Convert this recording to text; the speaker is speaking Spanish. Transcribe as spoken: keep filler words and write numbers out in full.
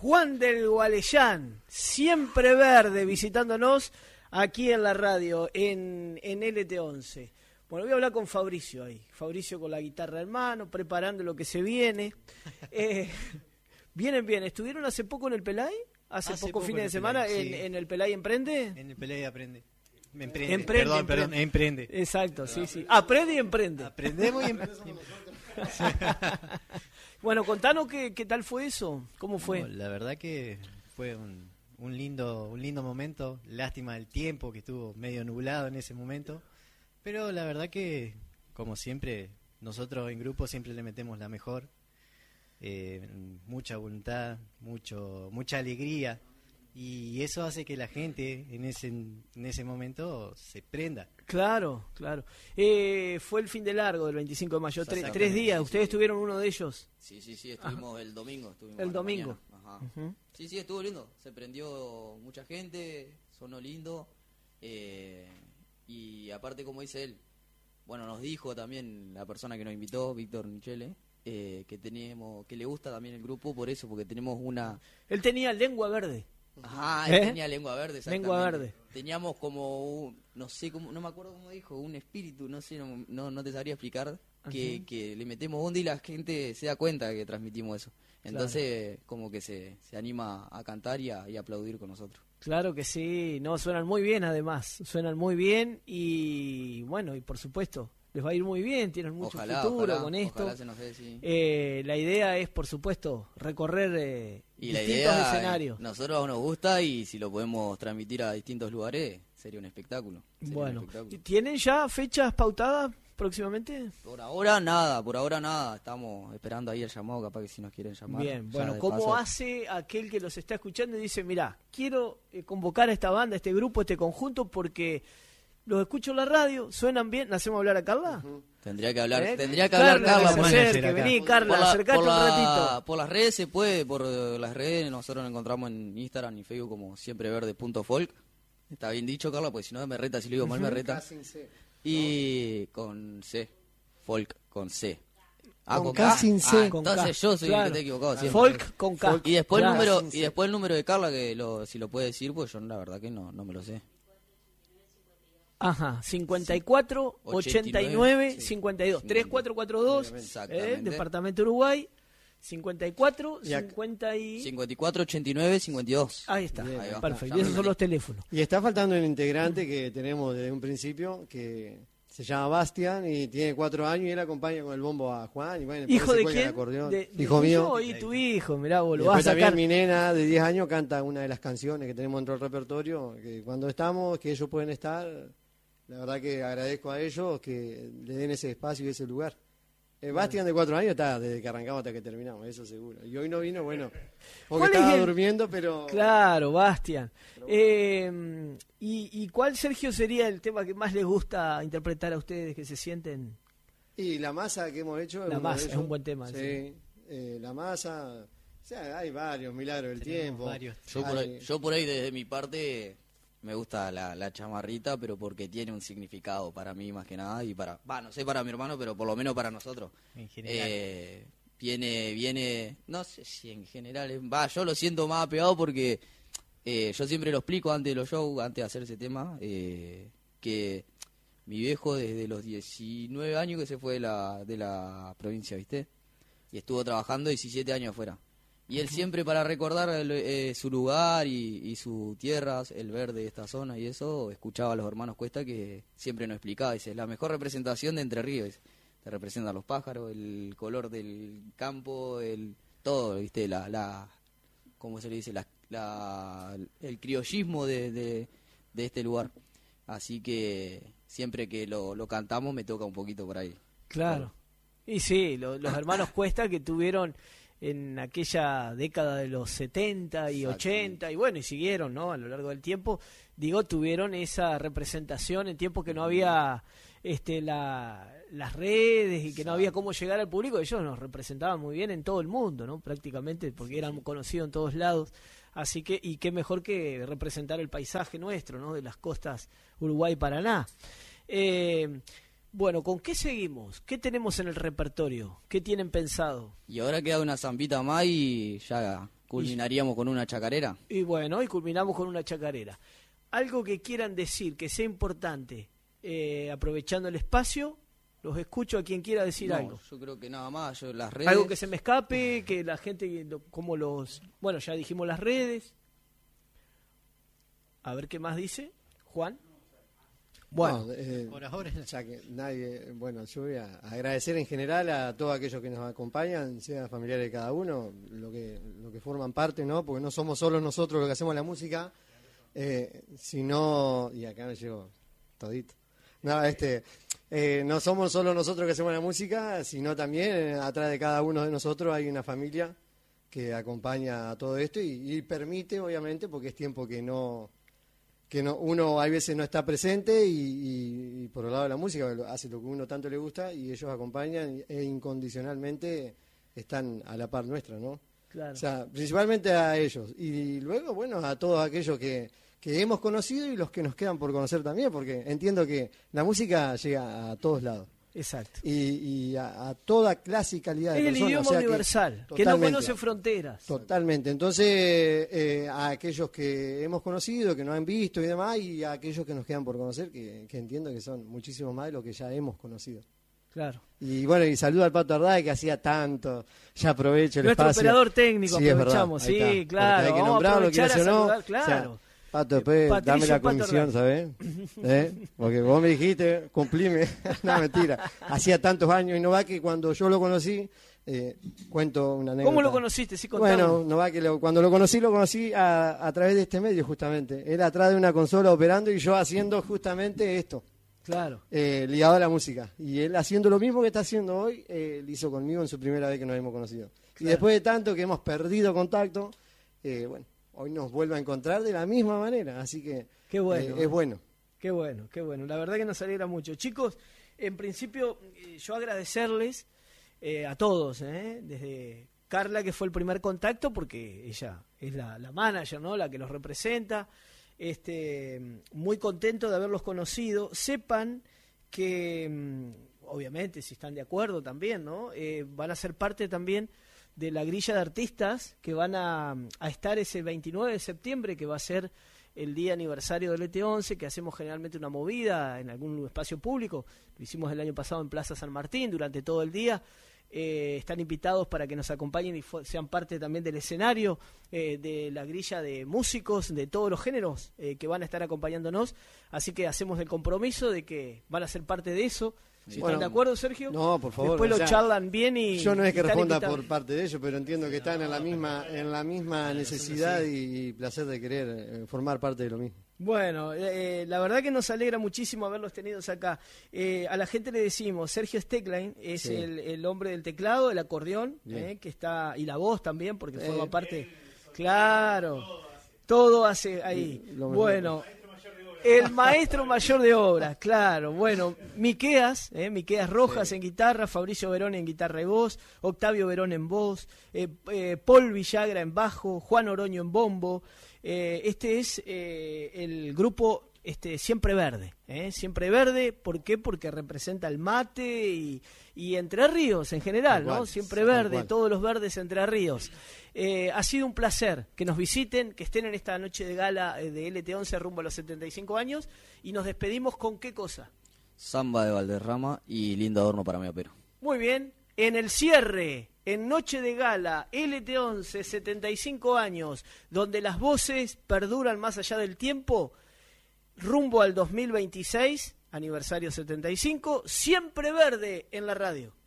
Juan del Gualeyán, siempre verde, visitándonos aquí en la radio, en, en L T once. Bueno, voy a hablar con Fabricio ahí. Fabricio con la guitarra en mano, preparando lo que se viene. Eh, vienen bien. ¿Estuvieron hace poco en el Pelay? Hace, hace poco, poco fines de semana, Pelay, sí. en, en el Pelay Emprende. En el Pelay Aprende. Emprende. Emprende, perdón, emprende. perdón, emprende. Exacto, sí, sí. Aprende y emprende. Aprendemos y emprendemos. Bueno, contanos qué, qué tal fue eso, cómo fue. No, la verdad que fue un, un lindo, un lindo momento. Lástima el tiempo que estuvo medio nublado en ese momento, pero la verdad que, como siempre, nosotros en grupo siempre le metemos la mejor, eh, mucha voluntad, mucho, mucha alegría. Y eso hace que la gente en ese en ese momento se prenda. Claro, claro. Eh, fue el fin de largo del veinticinco de mayo, tres, tres días. ¿Ustedes sí, tuvieron uno de ellos? Sí, sí, sí, estuvimos Ajá. el domingo. Estuvimos el domingo. Ajá. Uh-huh. Sí, sí, estuvo lindo. Se prendió mucha gente, sonó lindo. Eh, y aparte, como dice él, bueno, nos dijo también la persona que nos invitó, Víctor Michele, eh, que tenemos, que le gusta también el grupo por eso, porque tenemos una... Él tenía lengua verde. Ajá, él ¿Eh? tenía lengua verde, exactamente. Lengua verde. Teníamos como, un, no sé, cómo, no me acuerdo cómo dijo, un espíritu, no sé, no, no, no te sabría explicar, que, uh-huh. que le metemos onda y la gente se da cuenta que transmitimos eso. Entonces, claro. como que se, se anima a cantar y a, y a aplaudir con nosotros. Claro que sí, no, suenan muy bien además, suenan muy bien y bueno, y por supuesto... Les va a ir muy bien, tienen mucho ojalá, futuro ojalá, con esto. Ojalá se nos dé, sí. eh, la idea es, por supuesto, recorrer eh, y distintos la idea, escenarios. Eh, nosotros nos gusta y si lo podemos transmitir a distintos lugares, sería un espectáculo. Sería bueno, un espectáculo. ¿Tienen ya fechas pautadas próximamente? Por ahora nada, por ahora nada. Estamos esperando ahí el llamado, capaz que si nos quieren llamar. Bien, bueno, ¿cómo paso. hace aquel que los está escuchando y dice, mirá, quiero eh, convocar a esta banda, a este grupo, a este conjunto, porque los escucho en la radio, suenan bien? ¿Hacemos hablar a Carla? Uh-huh. Tendría que hablar, ¿Eh? tendría que hablar Carla, Carla acerque, vení, Carla, por la, acercate por la, un ratito. Por las redes se puede, por las redes nosotros nos encontramos en Instagram y Facebook como siempre verde punto folk. Está bien dicho, Carla, porque si no me reta, si lo digo mal me reta. C, y ¿no? Con C, folk con C. Ah, con, con K, K sin C. Ah, con entonces K. yo soy claro. el que te he equivocado siempre. Folk con K. Y después claro. el número y después el número de Carla que lo, si lo puede decir, pues yo la verdad que no no me lo sé. Ajá, cincuenta y cuatro, ochenta y nueve, cincuenta y dos, tres cuatro cuatro dos, eh, Departamento Uruguay, cincuenta y cuatro, cincuenta y... cincuenta y cuatro, ochenta y nueve, cincuenta y dos. Ahí está, Ahí va. perfecto, y esos son los teléfonos. Y está faltando un integrante que tenemos desde un principio, que se llama Bastian y tiene cuatro años y él acompaña con el bombo a Juan. Y bueno, ¿Hijo de quién? El acordeón. De, hijo de mío. Y tu hijo, mirá vos, lo y vas a también sacar. mi nena de diez años canta una de las canciones que tenemos dentro del repertorio, que cuando estamos, que ellos pueden estar... La verdad que agradezco a ellos que le den ese espacio y ese lugar. Eh, Bastian de cuatro años está desde que arrancamos hasta que terminamos, eso seguro. Y hoy no vino, bueno, porque estaba el... durmiendo, pero... Claro, Bastian. Pero... Eh, ¿y, ¿Y cuál, Sergio, sería el tema que más les gusta interpretar a ustedes, que se sienten? Y la masa que hemos hecho... La masa, es un buen tema. Sí, sí. Eh, la masa... O sea, hay varios, Milagros del Tenemos Tiempo. Varios. Yo, por ahí, yo por ahí, desde mi parte... Me gusta la, la chamarrita, pero porque tiene un significado para mí más que nada y para, va, no sé para mi hermano, pero por lo menos para nosotros. En general. Eh, viene, viene, no sé si en general, va, yo lo siento más apegado porque eh, yo siempre lo explico antes de los shows, antes de hacer ese tema, eh, que mi viejo desde los diecinueve años que se fue de la, de la provincia, ¿viste? Y estuvo trabajando diecisiete años afuera. Y él siempre para recordar eh, su lugar y, y sus tierras, el verde de esta zona y eso, escuchaba a los hermanos Cuesta que siempre nos explicaba, dice, es la mejor representación de Entre Ríos, te representan los pájaros, el color del campo, el todo, viste, la, la ¿cómo se le dice? La, la, el criollismo de, de, de este lugar. Así que siempre que lo, lo cantamos me toca un poquito por ahí. Claro. Y sí, lo, los hermanos Cuesta que tuvieron... en aquella década de los setenta y ochenta, y bueno, y siguieron, ¿no? A lo largo del tiempo, digo, tuvieron esa representación en tiempos que no había este la, las redes y que no había cómo llegar al público. Ellos nos representaban muy bien en todo el mundo, ¿no? Prácticamente, porque eran conocidos en todos lados. Así que, y qué mejor que representar el paisaje nuestro, ¿no? De las costas Uruguay-Paraná. Eh... Bueno, ¿con qué seguimos? ¿Qué tenemos en el repertorio? ¿Qué tienen pensado? Y ahora queda una zampita más y ya culminaríamos con una chacarera. Y bueno, y culminamos con una chacarera. Algo que quieran decir, que sea importante, eh, aprovechando el espacio, los escucho a quien quiera decir No, algo. yo creo que nada más, yo las redes... Algo que se me escape, que la gente, lo- como los... Bueno, ya dijimos las redes. A ver qué más dice. Juan. Bueno, No, eh, Por ahora. ya que nadie, bueno, yo voy a agradecer en general a todos aquellos que nos acompañan, sean familiares de cada uno, lo que, lo que forman parte, ¿no? Porque no somos solo nosotros los que hacemos la música, eh, sino, y acá me llegó todito. No, este, eh, no somos solo nosotros que hacemos la música, sino también eh, atrás de cada uno de nosotros hay una familia que acompaña a todo esto y, y permite, obviamente, porque es tiempo que no que no, uno a veces no está presente y, y- y por el lado de la música hace lo que uno tanto le gusta y ellos acompañan e incondicionalmente están a la par nuestra, ¿no? claro. O sea, principalmente a ellos y luego, bueno, a todos aquellos que, que hemos conocido y los que nos quedan por conocer también, porque entiendo que la música llega a todos lados Exacto. y, y a, a toda clase y calidad de Es el personas. idioma o sea que- universal, que, no totalmente. conoce fronteras. Totalmente. Entonces, eh, a aquellos que hemos conocido, que nos han visto y demás, y a aquellos que nos quedan por conocer, que, que entiendo que son muchísimos más de lo que ya hemos conocido. Claro. Y bueno, y saludo al Pato Arday, que hacía tanto. Ya aprovecho el Nuestro espacio. operador técnico, Sí, es verdad, aprovechamos, ahí sí, está. claro. Porque hay que Vamos a nombrarlo, aprovechar quieras a o no. saludar, O sea, claro. Pato, después Patricio dame la Pato comisión, Arday. ¿sabes? ¿Eh? Porque vos me dijiste, cumplime. No, mentira. Hacía tantos años y no va que cuando yo lo conocí, eh, cuento una anécdota. ¿Cómo lo conociste? Sí, contame. Bueno, no va que lo- cuando lo conocí, lo conocí a, a través de este medio justamente. Él atrás de una consola operando y yo haciendo justamente esto, Claro. eh, ligado a la música. Y él haciendo lo mismo que está haciendo hoy, eh, lo hizo conmigo en su primera vez que nos hemos conocido. Y Claro. después de tanto que hemos perdido contacto, eh, bueno, hoy nos vuelve a encontrar de la misma manera. Así que Qué bueno. eh, es bueno. Qué bueno, qué bueno. La verdad que nos alegra mucho. Chicos, en principio, eh, yo agradecerles eh, a todos, ¿eh? Desde Carla, que fue el primer contacto, porque ella es la, la manager, ¿no? La que los representa. Este, muy contento de haberlos conocido. Sepan que, mm, obviamente, si están de acuerdo también, ¿no? Eh, van a ser parte también de la grilla de artistas que van a, a estar ese veintinueve de septiembre, que va a ser el día aniversario del E T once, que hacemos generalmente una movida en algún espacio público. Lo hicimos el año pasado en Plaza San Martín durante todo el día. Eh, están invitados para que nos acompañen y fo- sean parte también del escenario, eh, de la grilla de músicos de todos los géneros eh, que van a estar acompañándonos. Así que hacemos el compromiso de que van a ser parte de eso. Si Bueno, están de acuerdo, Sergio. No, por favor. Después o lo sea, charlan bien y yo no es y que están responda invitados. por parte de ellos, pero entiendo que están en la misma en la misma necesidad y placer de querer eh, formar parte de lo mismo. Bueno, eh, la verdad que nos alegra muchísimo haberlos tenido acá. Eh, a la gente le decimos, Sergio Stecklein es Sí. el, el hombre del teclado, el acordeón, Bien. eh, que está, y la voz también, porque Eh, forma parte. Claro, todo hace ahí. Lo mejor. Bueno, el maestro mayor de obras, claro. Bueno, Miqueas, eh, Miqueas Rojas en guitarra, Fabricio Verón en guitarra y voz, Octavio Verón en voz, eh, eh, Paul Villagra en bajo, Juan Oroño en bombo. Eh, este es eh, el grupo este, Siempre Verde, ¿eh? Siempre Verde, ¿por qué? Porque representa el mate y, y Entre Ríos en general, Tal ¿no? cual, Siempre tal Verde, cual. todos los verdes Entre Ríos. Eh, ha sido un placer que nos visiten, que estén en esta noche de gala eh, de L T once rumbo a los setenta y cinco años, y nos despedimos con qué cosa. Samba de Valderrama y lindo adorno para mi apero. Muy bien, en el cierre, en Noche de Gala, L T once, setenta y cinco años, donde las voces perduran más allá del tiempo, rumbo al dos mil veintiséis, aniversario setenta y cinco, Siempre Verde en la radio.